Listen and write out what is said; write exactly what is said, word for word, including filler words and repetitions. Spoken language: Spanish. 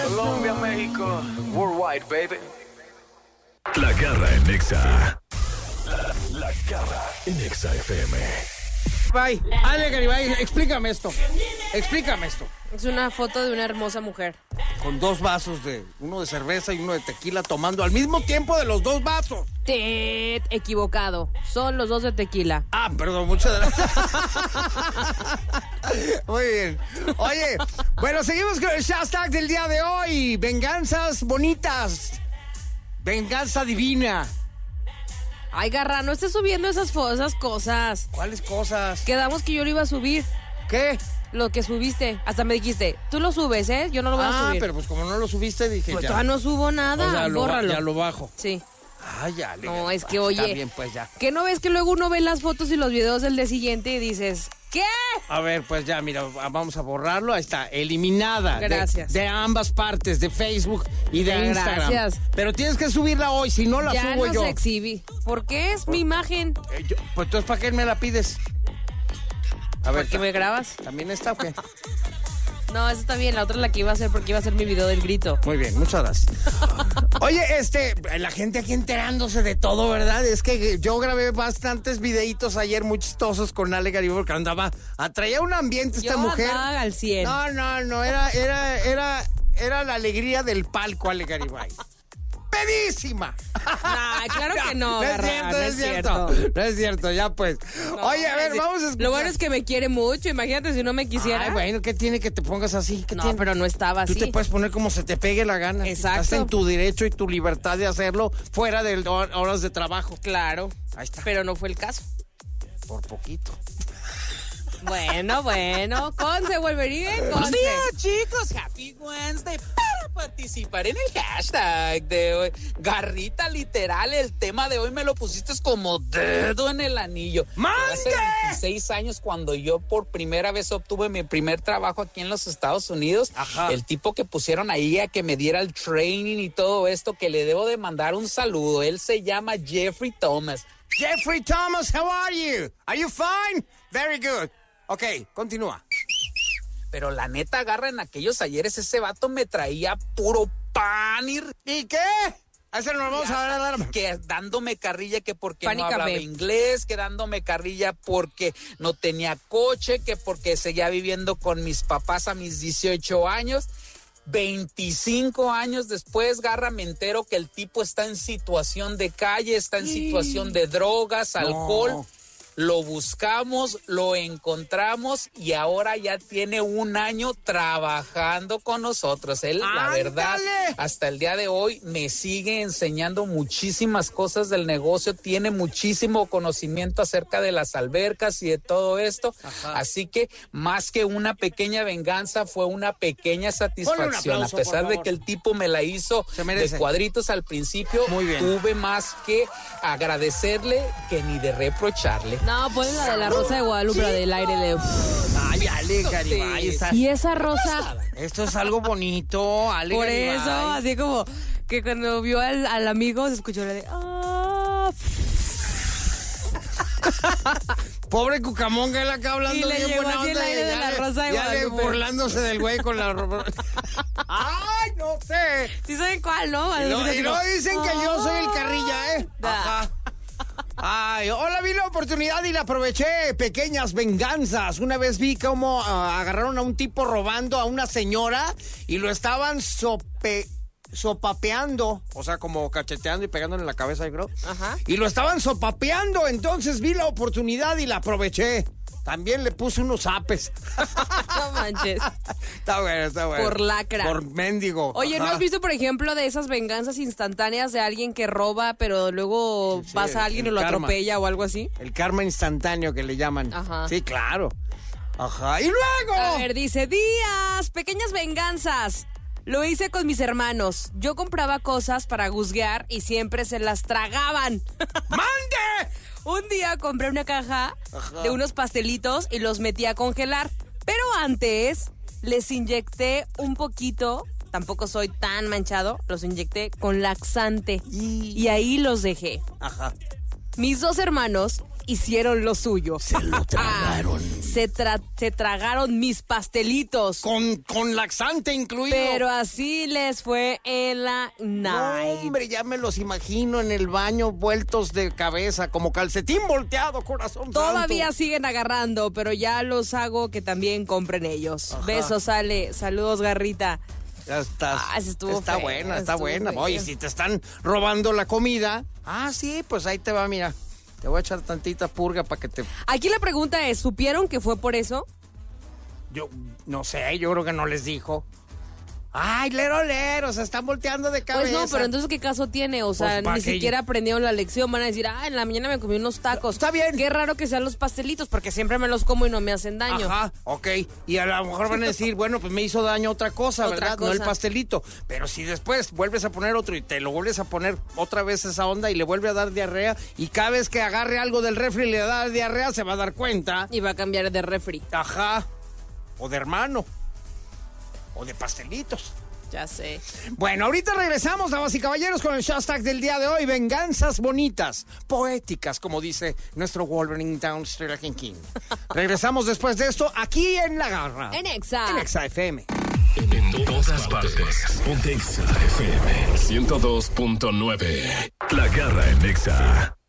Colombia, México, worldwide, baby. La Garra en Nexa. La, la Garra en Nexa F M. Bye. Ale Garibay, explícame esto. Explícame esto. Es una foto de una hermosa mujer. Con dos vasos de, uno de cerveza y uno de tequila, tomando al mismo tiempo de los dos vasos. Tet, equivocado. Son los dos de tequila. Ah, perdón, muchas gracias. Muy bien. Oye, bueno, seguimos con el hashtag del día de hoy. Venganzas bonitas. Venganza divina. Ay, Garra, no estés subiendo esas, fo- esas cosas. ¿Cuáles cosas? Quedamos que yo lo iba a subir. ¿Qué? Lo que subiste. Hasta me dijiste, tú lo subes, ¿eh? Yo no lo voy a Ah, subir. pero pues como no lo subiste, dije Pues ya. todavía no subo nada. O sea, lo ba- Bórralo. ya lo bajo. Sí. Ah, ya. le- No, es que, Ah, oye. Está bien, pues ya. ¿Qué no ves que luego uno ve las fotos y los videos del día siguiente y dices, ¿qué? A ver, pues ya, mira, vamos a borrarlo. Ahí está, eliminada. de- Gracias. De, ambas partes, de Facebook y de Ya, Instagram. gracias. Pero tienes que subirla hoy, si no la Ya subo no yo. se exhibí. ¿Por qué es mi imagen? Eh, yo- Pues entonces, ¿para qué me la pides? A ver, ¿Por qué me grabas? ¿también está o qué? No, esa está bien. La otra es la que iba a hacer porque iba a ser mi video del grito. Muy bien, muchas gracias. Oye, este, la gente aquí enterándose de todo, ¿verdad? Es que yo grabé bastantes videitos ayer muy chistosos con Ale Garibay porque andaba, atraía un ambiente esta Yo mujer. andaba al cien. No, no, no, era, era, era, era la alegría del palco, Ale Garibay. ¡Pedísima! Nah, claro que no, No es Garra, cierto, no no es cierto. No es cierto, ya pues. No, Oye, a ver, sí. vamos a escuchar. Lo bueno es que me quiere mucho. Imagínate si no me quisiera. Ay, bueno, ¿qué tiene que te pongas así? ¿Qué no, tiene? pero no estaba Tú así. te puedes poner como se te pegue la gana. Exacto. Estás en tu derecho y tu libertad de hacerlo fuera de hor- horas de trabajo. Claro. Ahí está. Pero no fue el caso. Por poquito. Bueno, bueno. Conce, Wolverine, Buenos Conce. días, chicos. Happy Wednesday. Para participar en el hashtag de hoy. Garrita, literal, el tema de hoy me lo pusiste como dedo en el anillo. ¡Mande! Hace veintiséis años, cuando yo por primera vez obtuve mi primer trabajo aquí en los Estados Unidos, Ajá. el tipo que pusieron ahí a que me diera el training y todo esto, que le debo de mandar un saludo. Él se llama Jeffrey Thomas. Jeffrey Thomas, how are you? Are you fine? Very good. Ok, continúa. Pero la neta, agarra en aquellos ayeres, ese vato me traía puro pan y... ¿Y qué? A eso nos vamos a dar. Que dándome carrilla que porque Pan y no hablaba café. inglés, que dándome carrilla porque no tenía coche, que porque seguía viviendo con mis papás a mis dieciocho años. veinticinco años después, Garra, me entero que el tipo está en situación de calle, está en situación de drogas, alcohol. No. Lo buscamos, lo encontramos y ahora ya tiene un año trabajando con nosotros. Él, la ¡Ándale! verdad, hasta el día de hoy me sigue enseñando muchísimas cosas del negocio, tiene muchísimo conocimiento acerca de las albercas y de todo esto. Ajá. Así que más que una pequeña venganza, fue una pequeña satisfacción. aplauso, A pesar por de favor. que el tipo me la hizo Se merece. de cuadritos al principio, Muy bien. tuve más que agradecerle que ni de reprocharle. No, ponen la de la Rosa de Guadalupe, la del aire de... Ay, Ale Garibay, esa- Y esa rosa, esto es algo bonito, Ale por Garibay. eso, así como que cuando vio al, al amigo se escuchó la de... "Ah, Pobre Cucamonga, él acá hablando Y le bien llegó buena así el onda, aire y de ya la le- Rosa de ya le Guadalupe. burlándose del güey con la ropa. ¡Ay, no sé! ¿Sí saben cuál, no? Y no, y no dicen que yo soy el carrilla, ¿eh? Da. Ajá. Ay, hola, vi la oportunidad y la aproveché. Pequeñas venganzas. Una vez vi cómo ah, agarraron a un tipo robando a una señora y lo estaban sope... sopapeando, o sea, como cacheteando y pegándole en la cabeza, yo creo. Ajá. Y lo estaban sopapeando, entonces vi la oportunidad y la aproveché. También le puse unos apes. No manches. Está bueno, está bueno. Por lacra. Por mendigo. Oye, ¿no Ajá. has visto, por ejemplo, de esas venganzas instantáneas de alguien que roba, pero luego Sí, sí, pasa a alguien y el lo karma. atropella o algo así? El karma instantáneo que le llaman. Ajá. Sí, claro. Ajá. Y luego. A ver, dice, días, pequeñas venganzas. Lo hice con mis hermanos. Yo compraba cosas para guzguear y siempre se las tragaban. ¡Mande! Un día compré una caja Ajá. de unos pastelitos y los metí a congelar. Pero antes les inyecté un poquito, tampoco soy tan manchado, los inyecté con laxante. Y- Y ahí los dejé. Ajá. Mis dos hermanos hicieron lo suyo. Se lo tragaron. se, tra- se tragaron mis pastelitos. Con, con laxante incluido. Pero así les fue en la night. Hombre, ya me los imagino en el baño vueltos de cabeza, como calcetín volteado, corazón Todavía santo. siguen agarrando, pero ya los hago que también compren ellos. Ajá. Besos, Ale. Saludos, Garrita. Ya estás. Ah, ese estuvo está feo, buena, está estuvo buena. feo. Oye, si te están robando la comida, ah, sí, pues ahí te va, mira. Te voy a echar tantita purga para que te... Aquí la pregunta es, ¿supieron que fue por eso? Yo no sé, yo creo que no les dijo. Ay, lero, lero, se están volteando de cabeza. Pues no, pero entonces ¿qué caso tiene? O sea, Pues, ¿pa' ni qué? siquiera aprendieron la lección. Van a decir, ah, en la mañana me comí unos tacos. Está bien. Qué raro que sean los pastelitos, porque siempre me los como y no me hacen daño. Ajá, ok. Y a lo mejor van a decir, bueno, pues me hizo daño otra cosa, Otra ¿verdad? No cosa. el pastelito. Pero si después vuelves a poner otro y te lo vuelves a poner otra vez esa onda y le vuelve a dar diarrea, y cada vez que agarre algo del refri y le da diarrea, se va a dar cuenta. Y va a cambiar de refri. Ajá. O de hermano. O de pastelitos. Ya sé. Bueno, ahorita regresamos, damas y caballeros, con el hashtag del día de hoy. Venganzas bonitas, poéticas, como dice nuestro Wolverine Downstreet King. Regresamos después de esto, aquí en La Garra. En Exa. En Exa F M. En todas partes. Ponte Exa F M ciento dos punto nueve. La Garra en Exa.